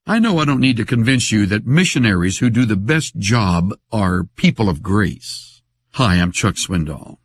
I know I don't need to convince you that missionaries who do the best job are people of grace. Hi, I'm Chuck Swindoll.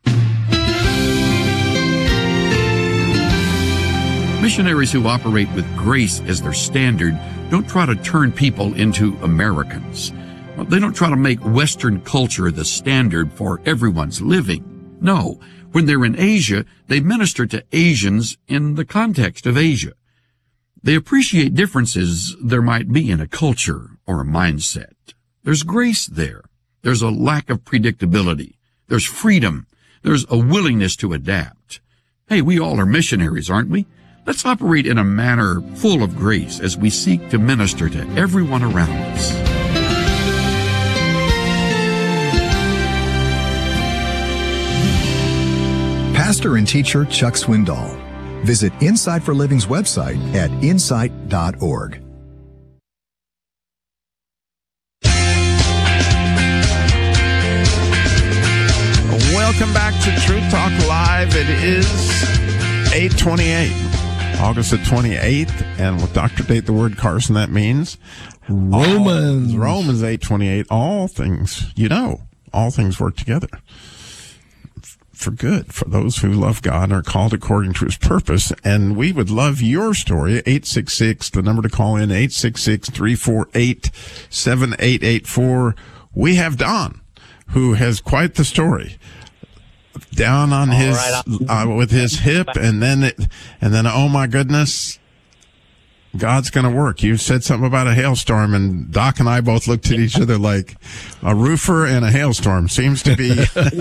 Missionaries who operate with grace as their standard don't try to turn people into Americans. They don't try to make Western culture the standard for everyone's living. No, when they're in Asia, they minister to Asians in the context of Asia. They appreciate differences there might be in a culture or a mindset. There's grace there. There's a lack of predictability. There's freedom. There's a willingness to adapt. Hey, we all are missionaries, aren't we? Let's operate in a manner full of grace as we seek to minister to everyone around us. Pastor and teacher Chuck Swindoll. Visit Insight for Living's website at insight.org. Welcome back to Truth Talk Live. It is 8/28, August the 28th, and with Dr. Date the Word Carson, that means Romans 8/28. All things, all things work together for good, for those who love God and are called according to his purpose. And we would love your story. 866, the number to call in, 866-348-7884. We have Don, who has quite the story. Down on his, with his hip, and then, oh my goodness, God's going to work. You said something about a hailstorm, and Doc and I both looked at each other like a roofer and a hailstorm seems to be.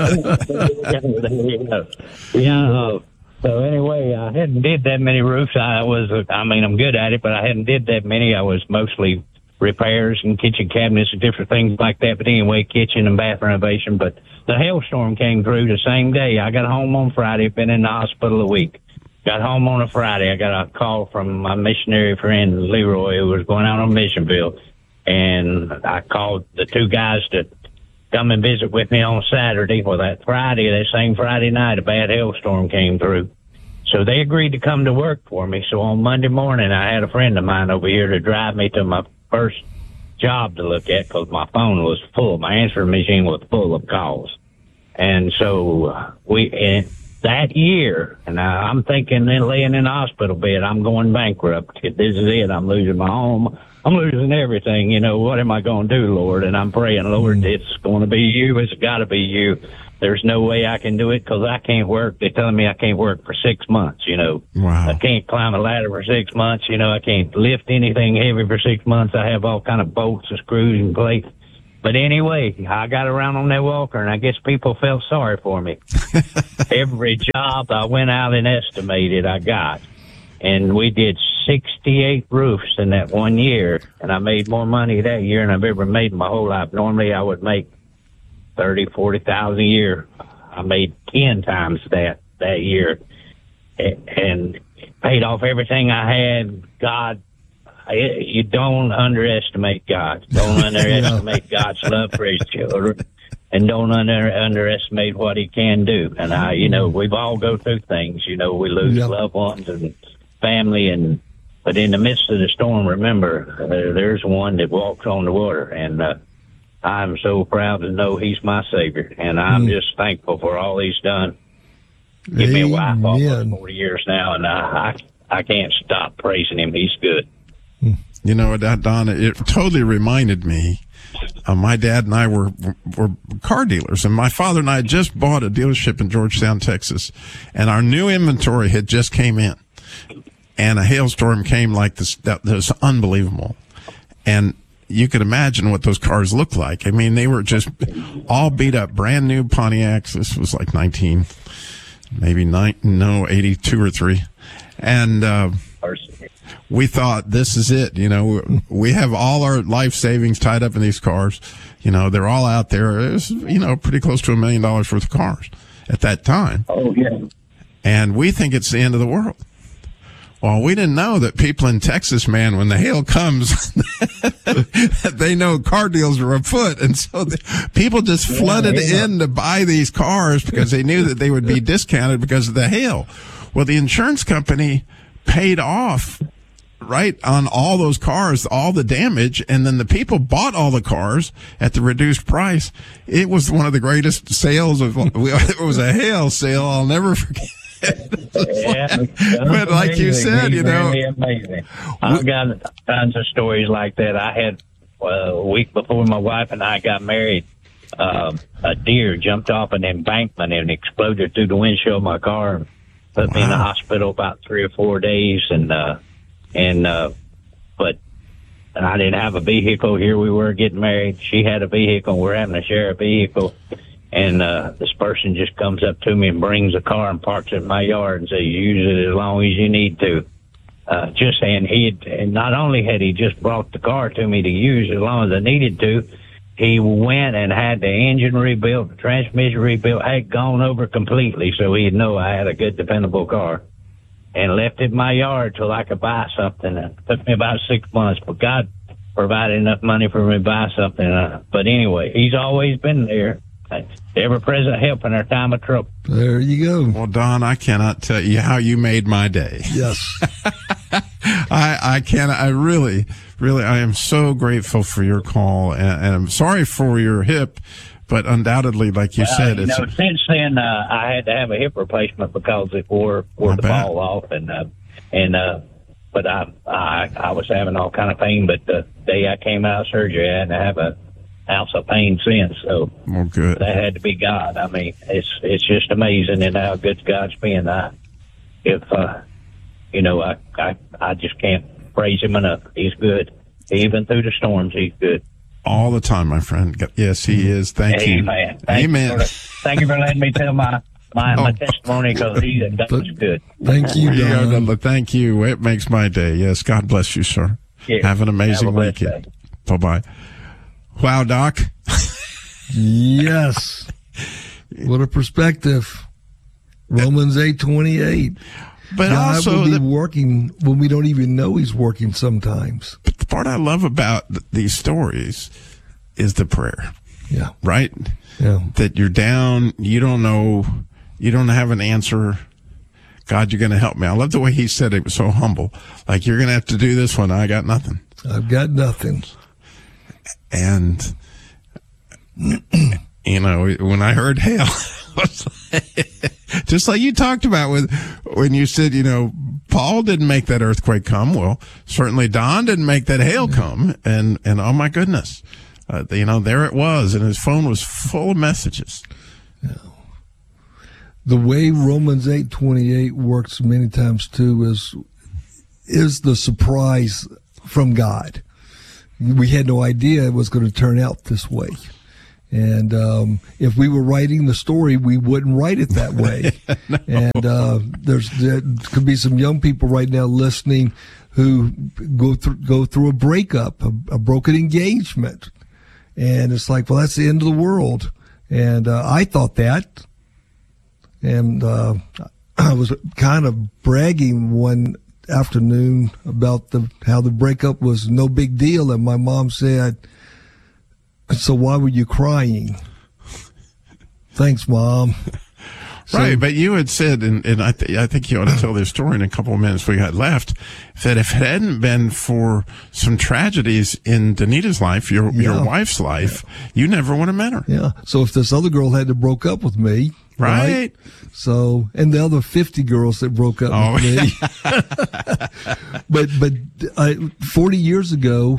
Yeah. So anyway, I hadn't did that many roofs. I'm good at it, but I hadn't did that many. I was mostly repairs and kitchen cabinets and different things like that. But anyway, kitchen and bath renovation. But the hailstorm came through the same day. I got home on Friday, been in the hospital a week. Got home on a Friday. I got a call from my missionary friend, Leroy, who was going out on mission field. And I called the two guys to come and visit with me on Saturday. Well, that same Friday night, a bad hailstorm came through. So they agreed to come to work for me. So on Monday morning, I had a friend of mine over here to drive me to my first job to look at because my phone was full. My answering machine was full of calls. And so that year, and I'm thinking laying in the hospital bed, I'm going bankrupt. This is it. I'm losing my home. I'm losing everything. What am I going to do, Lord? And I'm praying, Lord, it's going to be you. It's got to be you. There's no way I can do it because I can't work. They're telling me I can't work for 6 months, Wow. I can't climb a ladder for 6 months. I can't lift anything heavy for 6 months. I have all kind of bolts and screws and plates. But anyway, I got around on that walker, and I guess people felt sorry for me. Every job I went out and estimated I got. And we did 68 roofs in that 1 year, and I made more money that year than I've ever made in my whole life. Normally, I would make $30,000-$40,000 a year. I made 10 times that year, and paid off everything I had. God, you don't underestimate God. Don't underestimate God's love for his children, and don't underestimate what he can do. And we've all go through things. We lose loved ones and family, but in the midst of the storm, remember, there's one that walks on the water, and I'm so proud to know he's my Savior, and I'm just thankful for all he's done. Give me a wife almost 40 years now, and I can't stop praising him. He's good. Don, it totally reminded me. My dad and I were car dealers, and my father and I had just bought a dealership in Georgetown, Texas, and our new inventory had just came in, and a hailstorm came like this. That was unbelievable, and you could imagine what those cars looked like. I mean, they were just all beat up, brand new Pontiacs. This was like 82 or 3, and we thought, this is it. We have all our life savings tied up in these cars. They're all out there. It was, pretty close to $1 million worth of cars at that time. Oh, yeah. And we think it's the end of the world. Well, we didn't know that people in Texas, man, when the hail comes, they know car deals are afoot. And so people just flooded in to buy these cars because they knew that they would be discounted because of the hail. Well, the insurance company paid off right, on all those cars, all the damage, and then the people bought all the cars at the reduced price. It was one of the greatest sales of, it was a hail sale. I'll never forget. But like you said, really amazing. I've got tons of stories like that. I had a week before my wife and I got married, a deer jumped off an embankment and exploded through the windshield of my car and put me in the hospital about 3 or 4 days. But I didn't have a vehicle. Here we were getting married. She had a vehicle. We're having to share a vehicle. And this person just comes up to me and brings a car and parks it in my yard and says, use it as long as you need to. Just saying and not only had he just brought the car to me to use as long as I needed to, he went and had the engine rebuilt, the transmission rebuilt, had gone over completely so he'd know I had a good, dependable car. And left it in my yard till I could buy something. It took me about 6 months, but God provided enough money for me to buy something. But anyway, he's always been there. Ever-present help in our time of trouble. There you go. Well, Don, I cannot tell you how you made my day. Yes. I cannot. I really, I am so grateful for your call, and I'm sorry for your hip, but undoubtedly, like you said, it's... since then, I had to have a hip replacement because it wore the ball off, but I was having all kind of pain, but the day I came out of surgery, I had to have a ounce of pain since, so well, good. That had to be God. I mean, it's just amazing and how good God's been. I just can't praise Him enough. He's good, even through the storms. He's good all the time, my friend. Yes, He is. Thank you. Amen. Thank you for letting me tell my testimony because that was good. Thank you, Don. Thank you. It makes my day. Yes, God bless you, sir. Yeah. Have an amazing weekend. Bye-bye. Wow, Doc. Yes. What a perspective. Romans 8:28. But God also will be working when we don't even know He's working sometimes. But the part I love about these stories is the prayer. Yeah. Right? Yeah. That you're down, you don't know, you don't have an answer. God, you're going to help me. I love the way he said it was so humble. Like, you're going to have to do this one. I got nothing. I've got nothing. And, when I heard hail, just like you talked about when you said, Paul didn't make that earthquake come. Well, certainly Don didn't make that hail come. And oh my goodness, there it was. And his phone was full of messages. Yeah. The way Romans 8:28 works many times too is the surprise from God. We had no idea it was going to turn out this way. And if we were writing the story, we wouldn't write it that way. No. And there could be some young people right now listening who go through a breakup, a broken engagement, and it's like, well, that's the end of the world. And I thought that, and I was kind of bragging one afternoon about how the breakup was no big deal, and my mom said, "So why were you crying?" Thanks, Mom. Right, but you had said, and I think you ought to tell this story in a couple of minutes we got left, that if it hadn't been for some tragedies in Danita's life, your wife's life, you never would have met her. Yeah. So if this other girl hadn't broke up with me, right? So, and the other 50 girls that broke up with me. but 40 years ago,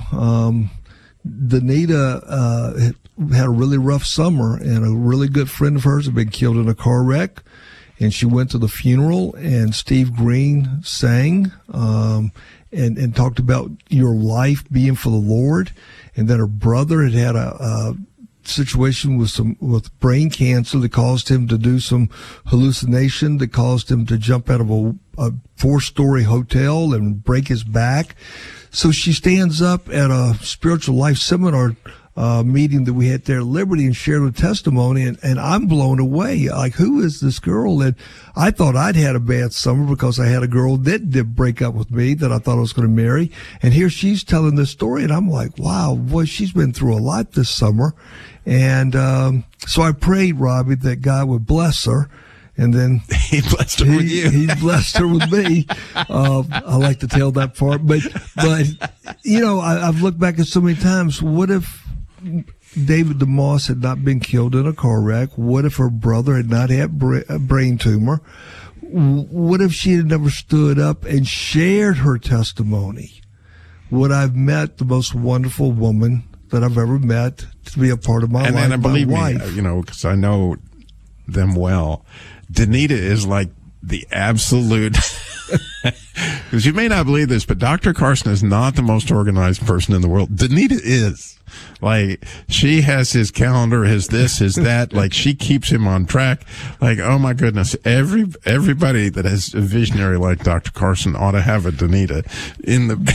Danita had a really rough summer, and a really good friend of hers had been killed in a car wreck, and she went to the funeral, and Steve Green sang and talked about your life being for the Lord, and then her brother had a situation with brain cancer that caused him to do some hallucination that caused him to jump out of a 4-story hotel and break his back. So she stands up at a spiritual life seminar meeting that we had there at Liberty and shared a testimony, and I'm blown away. Like, who is this girl? And I thought I'd had a bad summer because I had a girl that did break up with me that I thought I was going to marry. And here she's telling this story, and I'm like, wow, boy, she's been through a lot this summer. And so I prayed, Robbie, that God would bless her And then he blessed her with you. He blessed her with me. I like to tell that part, but I've looked back at so many times. What if David DeMoss had not been killed in a car wreck? What if her brother had not had a brain tumor? What if she had never stood up and shared her testimony? Would I've met the most wonderful woman that I've ever met to be a part of my life? And believe me, because I know them well, Danita is like the absolute, because you may not believe this, but Dr. Carson is not the most organized person in the world. Danita is. Like, she has his calendar, his this, his that. Like, she keeps him on track. Like, oh my goodness, everybody that has a visionary like Dr. Carson ought to have a Danita in the.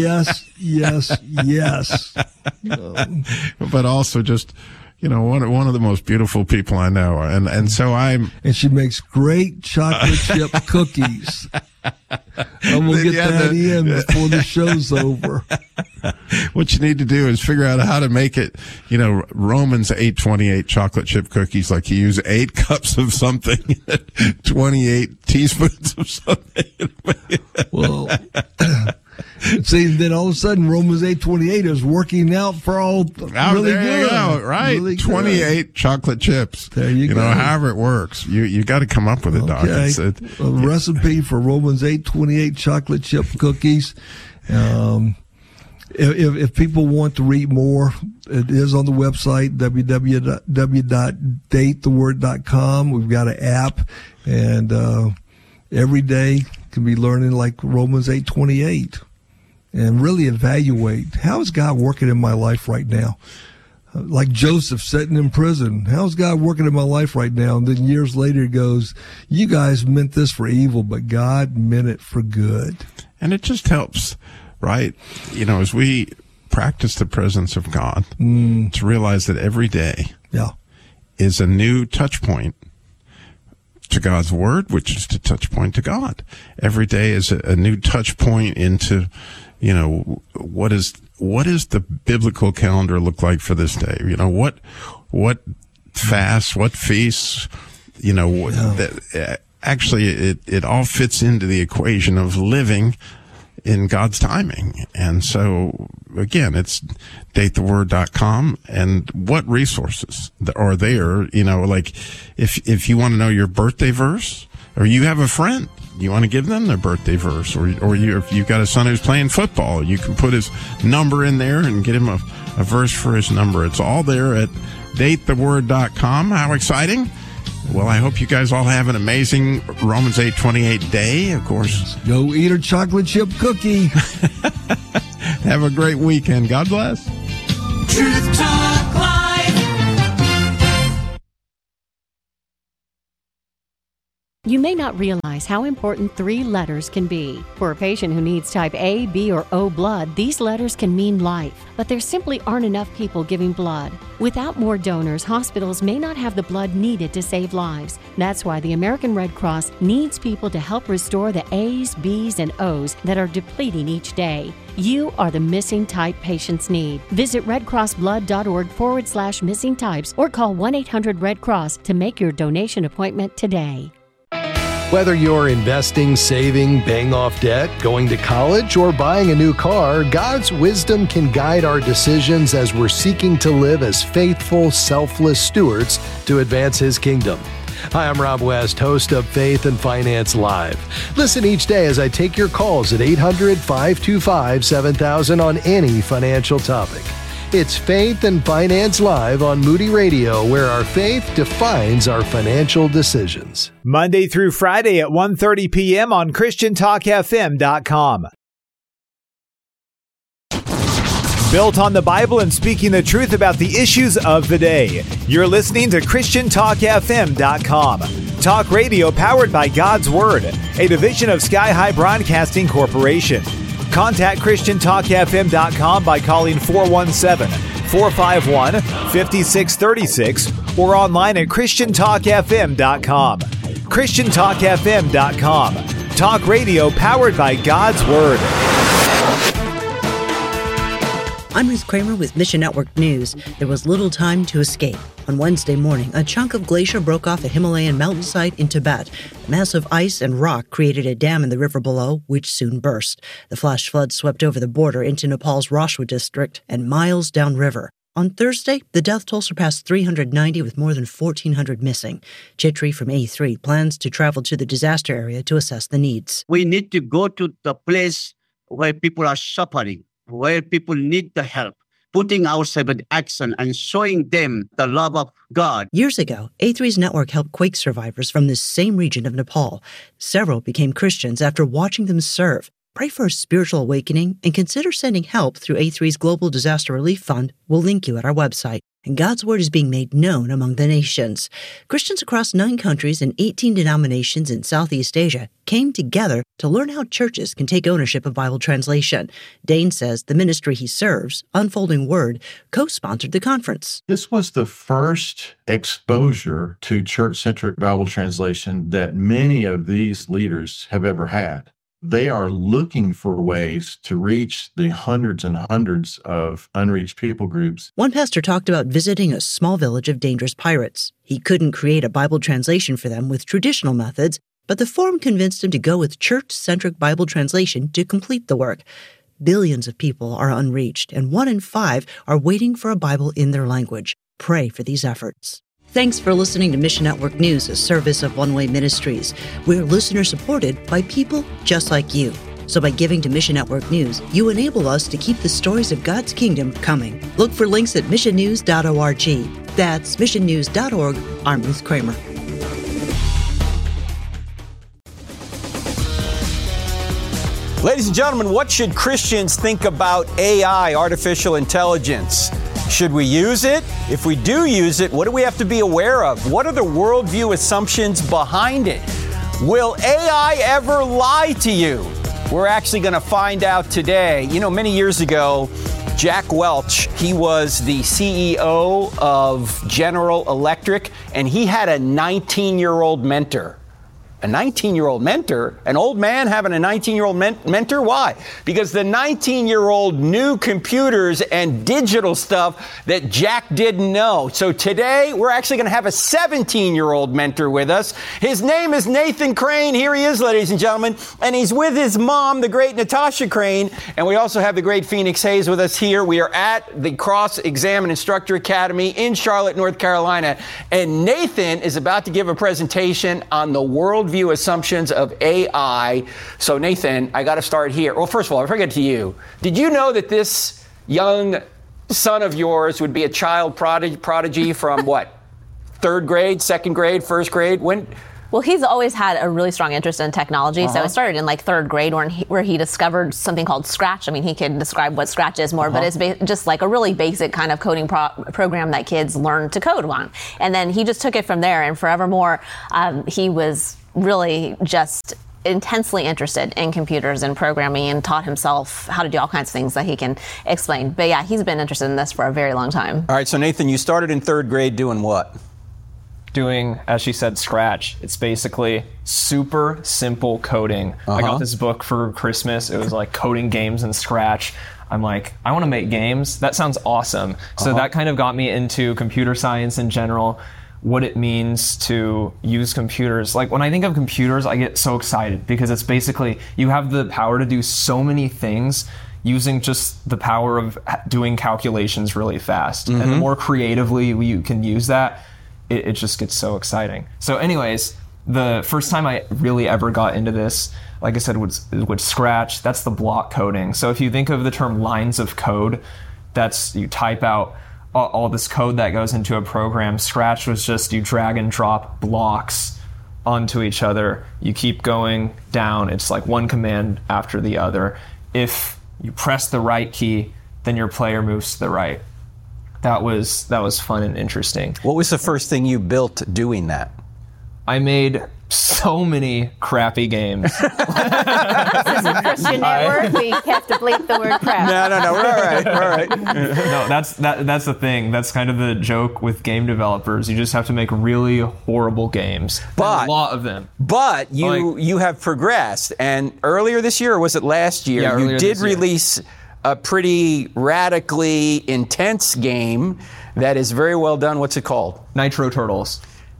Yes. But also just, one of the most beautiful people I know. And so and she makes great chocolate chip cookies. And we'll get that in before the show's over. What you need to do is figure out how to make it, Romans 8:28 chocolate chip cookies. Like, you use 8 cups of something, 28 teaspoons of something. Well, see, then all of a sudden Romans 8:28 is working out for all really there good. You go, right? Really 28 chocolate chips. There you go. However it works, you got to come up with it, Doc. A recipe for Romans 8:28 chocolate chip cookies. If people want to read more, it is on the website, www.datetheword.com. We've got an app, and every day can be learning like Romans 8:28, and really evaluate, how is God working in my life right now? Like Joseph sitting in prison. How's God working in my life right now? And then years later he goes, you guys meant this for evil, but God meant it for good. And it just helps, right? As we practice the presence of God, to realize that every day is a new touch point to God's word, which is the touch point to God. Every day is a new touch point into, what is the biblical calendar look like for this day? What fasts, what feasts, actually it all fits into the equation of living in God's timing. And so, again, it's datetheword.com. And what resources are there? Like, if you want to know your birthday verse, or you have a friend, you want to give them their birthday verse, or if you've got a son who's playing football, you can put his number in there and get him a verse for his number. It's all there at datetheword.com. How exciting. Well, I hope you guys all have an amazing Romans 8:28 day, of course. Go eat a chocolate chip cookie. Have a great weekend. God bless. Truth Talk Live. You may not realize how important 3 letters can be. For a patient who needs type A, B, or O blood, these letters can mean life, but there simply aren't enough people giving blood. Without more donors, hospitals may not have the blood needed to save lives. That's why the American Red Cross needs people to help restore the A's, B's, and O's that are depleting each day. You are the missing type patients need. Visit redcrossblood.org/missing types or call 1-800-RED-CROSS to make your donation appointment today. Whether you're investing, saving, paying off debt, going to college, or buying a new car, God's wisdom can guide our decisions as we're seeking to live as faithful, selfless stewards to advance His kingdom. Hi, I'm Rob West, host of Faith and Finance Live. Listen each day as I take your calls at 800-525-7000 on any financial topic. It's Faith and Finance Live on Moody Radio, where our faith defines our financial decisions. Monday through Friday at 1:30 p.m. on ChristianTalkFM.com. Built on the Bible and speaking the truth about the issues of the day. You're listening to ChristianTalkFM.com. Talk radio powered by God's Word, a division of Sky High Broadcasting Corporation. Contact ChristianTalkFM.com by calling 417-451-5636 or online at ChristianTalkFM.com. ChristianTalkFM.com. Talk radio powered by God's Word. I'm Ruth Kramer with Mission Network News. There was little time to escape. On Wednesday morning, a chunk of glacier broke off a Himalayan mountainside in Tibet. Massive ice and rock created a dam in the river below, which soon burst. The flash flood swept over the border into Nepal's Rashwa district and miles downriver. On Thursday, the death toll surpassed 390 with more than 1,400 missing. Chitri from A3 plans to travel to the disaster area to assess the needs. We need to go to the place where people are suffering, where people need the help, putting ourselves in action and showing them the love of God. Years ago, A3's network helped quake survivors from this same region of Nepal. Several became Christians after watching them serve. Pray for a spiritual awakening and consider sending help through A3's Global Disaster Relief Fund. We'll link you at our website. And God's Word is being made known among the nations. Christians across 9 countries and 18 denominations in Southeast Asia came together to learn how churches can take ownership of Bible translation. Dane says the ministry he serves, Unfolding Word, co-sponsored the conference. This was the first exposure to church-centric Bible translation that many of these leaders have ever had. They are looking for ways to reach the hundreds and hundreds of unreached people groups. One pastor talked about visiting a small village of dangerous pirates. He couldn't create a Bible translation for them with traditional methods, but the forum convinced him to go with church-centric Bible translation to complete the work. Billions of people are unreached, and 1 in 5 are waiting for a Bible in their language. Pray for these efforts. Thanks for listening to Mission Network News, a service of One Way Ministries. We're listener-supported by people just like you. So by giving to Mission Network News, you enable us to keep the stories of God's kingdom coming. Look for links at missionnews.org. That's missionnews.org. I'm Ruth Kramer. Ladies and gentlemen, what should Christians think about AI, artificial intelligence? Should we use it? If we do use it, what do we have to be aware of? What are the worldview assumptions behind it? Will AI ever lie to you? We're actually going to find out today. You know, many years ago, Jack Welch, he was the CEO of General Electric, and he had a 19-year-old mentor. A 19-year-old mentor? An old man having a 19-year-old mentor? Why? Because the 19-year-old knew computers and digital stuff that Jack didn't know. So today, we're actually going to have a 17-year-old mentor with us. His name is Nathan Crane. Here he is, ladies and gentlemen. And he's with his mom, the great Natasha Crane. And we also have the great Phoenix Hayes with us here. We are at the Cross-Examine Instructor Academy in Charlotte, North Carolina. And Nathan is about to give a presentation on the worldview assumptions of AI. So Nathan, I got to start here. Well, first of all, I forget to you. Did you know that this young son of yours would be a child prodigy from what? 3rd grade, 2nd grade, 1st grade? When? Well, he's always had a really strong interest in technology. So it started in like 3rd grade where he discovered something called Scratch. I mean, he can describe what Scratch is more, but it's just like a really basic kind of coding program that kids learn to code on. And then he just took it from there, and forevermore, he was really just intensely interested in computers and programming and taught himself how to do all kinds of things that he can explain. But yeah, he's been interested in this for a very long time. All right, so Nathan, you started in 3rd grade doing what? Doing, as she said, Scratch. It's basically super simple coding. I got this book for Christmas. It was like coding games in Scratch. I'm like, I want to make games. That sounds awesome. So that kind of got me into computer science in general, what it means to use computers. Like when I think of computers, I get so excited because it's basically, you have the power to do so many things using just the power of doing calculations really fast. And the more creatively you can use that, it just gets so exciting. So anyways, the first time I really ever got into this, like I said, with Scratch, that's the block coding. So if you think of the term lines of code, that's you type out all this code that goes into a program. Scratch was just you drag and drop blocks onto each other. You keep going down. It's like one command after the other. If you press the right key, then your player moves to the right. That was fun and interesting. What was the first thing you built doing that? I made so many crappy games. This is a Christian network. We have to bleep the word crap. No, we're all right. No, that's the thing. That's kind of the joke with game developers. You just have to make really horrible games. But a lot of them. But you have progressed, and earlier this year, or was it last year? You did release a pretty radically intense game that is very well done. What's it called? Nitro Turtles.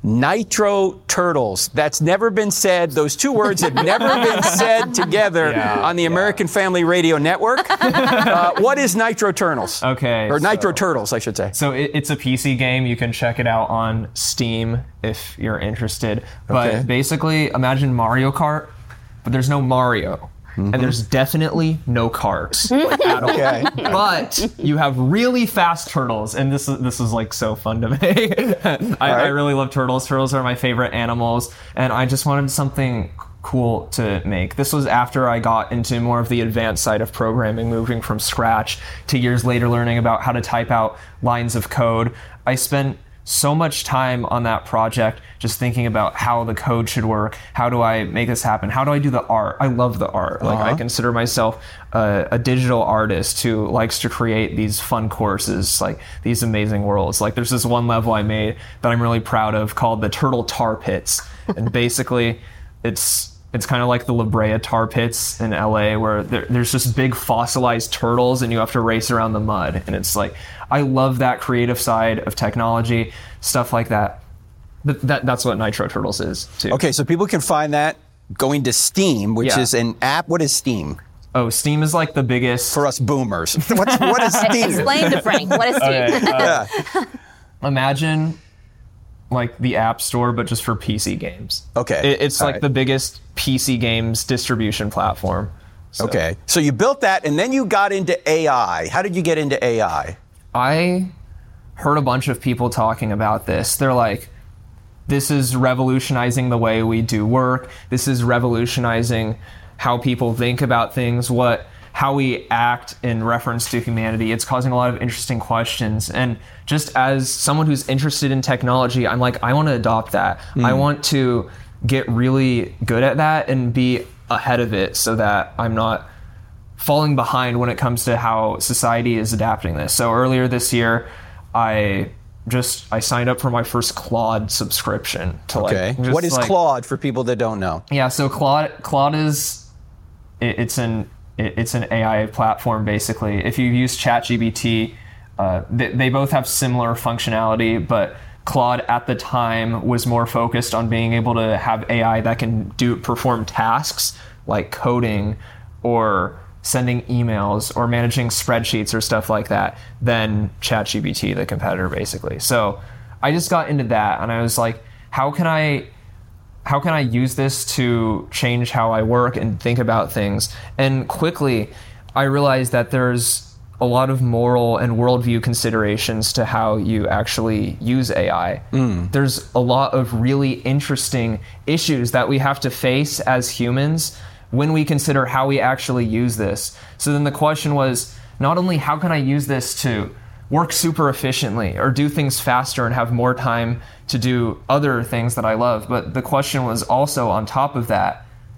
Nitro Turtles. That's never been said. Those two words have never been said together on the American Family Radio Network. What is Nitro Turtles? Okay. Or Nitro Turtles, I should say. So it's a PC game. You can check it out on Steam if you're interested. But basically, imagine Mario Kart, but there's no Mario. And there's definitely no cars at all. But you have really fast turtles, and this is like so fun to make. I really love turtles. Turtles are my favorite animals, and I just wanted something cool to make. This was after I got into more of the advanced side of programming, moving from scratch to years later learning about how to type out lines of code. I spent so much time on that project just thinking about how the code should work. How do I make this happen? How do I do the art? I love the art. Like I consider myself a digital artist who likes to create these fun courses, like these amazing worlds. Like there's this one level I made that I'm really proud of called the Turtle Tar Pits. And basically it's kind of like the La Brea Tar Pits in LA where there's just big fossilized turtles and you have to race around the mud. And it's like, I love that creative side of technology, stuff like that. That's what Nitro Turtles is, too. Okay, so people can find that going to Steam, which is an app. What is Steam? Oh, Steam is like the biggest... For us boomers. What is Steam? Explain to Frank, what is Steam? Imagine like the App Store, but just for PC games. Okay. It's like the biggest PC games distribution platform. So. Okay. So you built that, and then you got into AI. How did you get into AI? I heard a bunch of people talking about this. They're like, this is revolutionizing the way we do work. This is revolutionizing how people think about things, how we act in reference to humanity. It's causing a lot of interesting questions. And just as someone who's interested in technology, I'm like, I want to adopt that. I want to get really good at that and be ahead of it so that I'm not falling behind when it comes to how society is adapting this. So earlier this year, I signed up for my first Claude subscription. What is Claude for people that don't know? Yeah, so Claude is it's an AI platform basically. If you use ChatGPT, they both have similar functionality, but Claude at the time was more focused on being able to have AI that can perform tasks like coding or sending emails or managing spreadsheets or stuff like that than ChatGPT, the competitor, basically. So I just got into that and I was like, how can I use this to change how I work and think about things? And quickly, I realized that there's a lot of moral and worldview considerations to how you actually use AI. There's a lot of really interesting issues that we have to face as humans when we consider how we actually use this. So then the question was, not only how can I use this to work super efficiently or do things faster and have more time to do other things that I love, but the question was also on top of that,